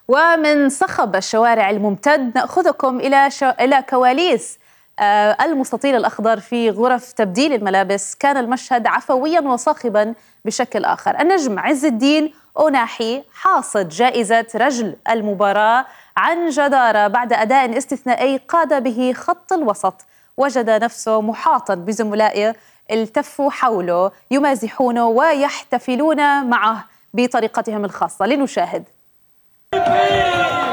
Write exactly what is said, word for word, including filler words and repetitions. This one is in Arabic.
ومن صخب الشوارع الممتد نأخذكم إلى شو... إلى كواليس آه المستطيل الأخضر في غرف تبديل الملابس. كان المشهد عفويا وصاخبا بشكل آخر. النجم عز الدين أوناحي حاصد جائزة رجل المباراة عن جدارة بعد أداء استثنائي قاد به خط الوسط. وجد نفسه محاطا بزملائه التفوا حوله يمازحونه ويحتفلون معه بطريقتهم الخاصة. لنشاهد.